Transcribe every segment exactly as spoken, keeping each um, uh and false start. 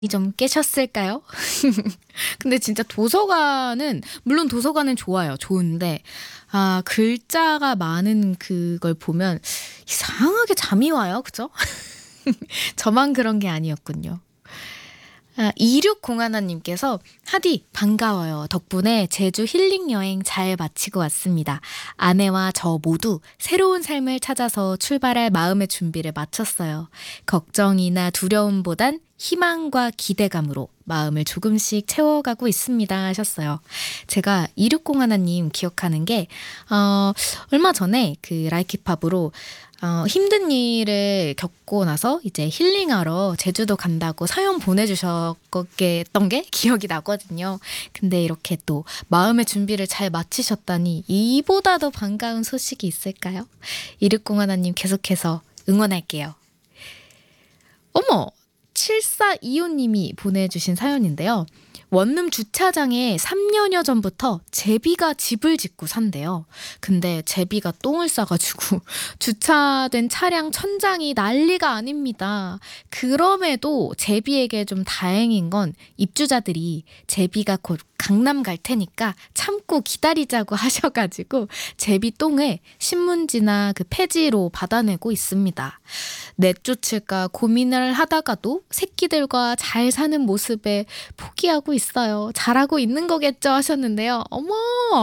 좀 깨셨을까요? 근데 진짜 도서관은 물론 도서관은 좋아요. 좋은데 아 글자가 많은 그걸 보면 이상하게 잠이 와요. 그죠? 저만 그런 게 아니었군요. 아 이육공일 님께서 "하디 반가워요. 덕분에 제주 힐링 여행 잘 마치고 왔습니다. 아내와 저 모두 새로운 삶을 찾아서 출발할 마음의 준비를 마쳤어요. 걱정이나 두려움보단 희망과 기대감으로 마음을 조금씩 채워가고 있습니다." 하셨어요. 제가 이육공일 님 기억하는 게 어 얼마 전에 그 라이키팝으로 어 힘든 일을 겪고 나서 이제 힐링하러 제주도 간다고 사연 보내주셨던 게 기억이 나거든요. 근데 이렇게 또 마음의 준비를 잘 마치셨다니 이보다 더 반가운 소식이 있을까요? 이육공일 님 계속해서 응원할게요. 어머! 칠사이오 님이 보내주신 사연인데요. 원룸 주차장에 삼 년여 전부터 제비가 집을 짓고 산대요. 근데 제비가 똥을 싸가지고 주차된 차량 천장이 난리가 아닙니다. 그럼에도 제비에게 좀 다행인 건 입주자들이 제비가 곧 강남 갈 테니까 참고 기다리자고 하셔가지고 제비 똥을 신문지나 그 폐지로 받아내고 있습니다. 내쫓을까 고민을 하다가도 새끼들과 잘 사는 모습에 포기하고 있어요. 잘하고 있는 거겠죠 하셨는데요. 어머!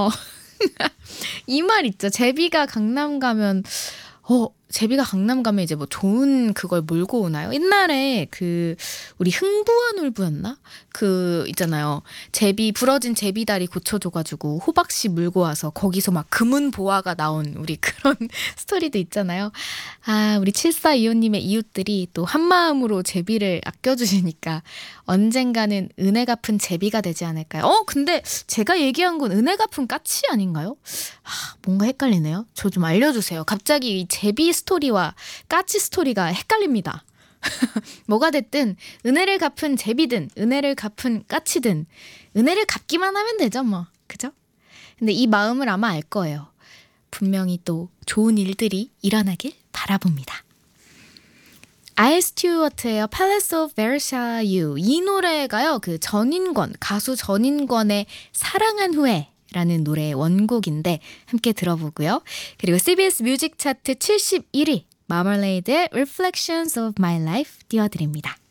이 말 있죠. 제비가 강남 가면 어 제비가 강남 가면 이제 뭐 좋은 그걸 몰고 오나요? 옛날에 그 우리 흥부와놀부였나? 그 있잖아요. 제비 부러진 제비다리 고쳐줘가지고 호박씨 물고 와서 거기서 막 금은 보화가 나온 우리 그런 스토리도 있잖아요. 아 우리 칠사이오 님의 이웃들이 또 한마음으로 제비를 아껴주시니까 언젠가는 은혜 갚은 제비가 되지 않을까요? 어 근데 제가 얘기한 건 은혜 갚은 까치 아닌가요? 아, 뭔가 헷갈리네요. 저 좀 알려주세요. 갑자기 이 제비 스토리와 까치 스토리가 헷갈립니다. 뭐가 됐든 은혜를 갚은 제비든 은혜를 갚은 까치든 은혜를 갚기만 하면 되죠 뭐. 그죠? 근데 이 마음을 아마 알 거예요. 분명히 또 좋은 일들이 일어나길 바라봅니다. 아이 스튜어트의 Palace of Versailles. 이 노래가요. 그 전인권, 가수 전인권의 사랑한 후에 라는 노래의 원곡인데 함께 들어보고요. 그리고 씨비에스 뮤직 차트 칠십일 위 마멀레이드의 Reflections of My Life 띄워드립니다.